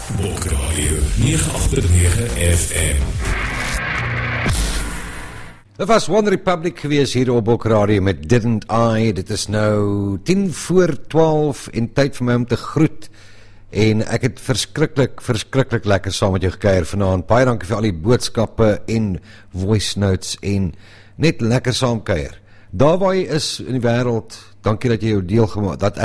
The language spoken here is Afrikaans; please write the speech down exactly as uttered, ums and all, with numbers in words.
Bokradio nege agt nege F M. Dit was One Republic gewees hier op Bokradio met Didn't I. Dit is nou tien voor twaalf en tyd vir my om te groet. En ek het verskriklik, verskriklik lekker saam met jou gekuier vanaand. Baie dankie vir al die boodskappe en voice notes en net lekker saam kuier. Daar waar jy is in die wêreld, dankie dat jy jou deel gemaak, dat